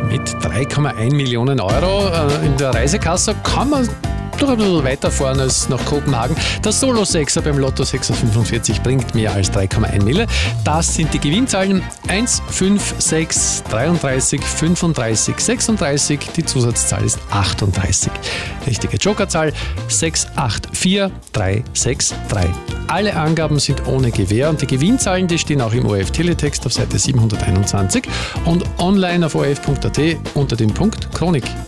Mit 3,1 Millionen Euro in der Reisekasse kann man doch ein bisschen weiterfahren als nach Kopenhagen. Der Solo-Sechser beim Lotto 6 aus 45 bringt mehr als 3,1 Mille. Das sind die Gewinnzahlen 1, 5, 6, 33, 35, 36. Die Zusatzzahl ist 38. Richtige Jokerzahl 684363. Alle Angaben sind ohne Gewähr und die Gewinnzahlen, die stehen auch im ORF-Teletext auf Seite 721 und online auf orf.at unter dem Punkt Chronik.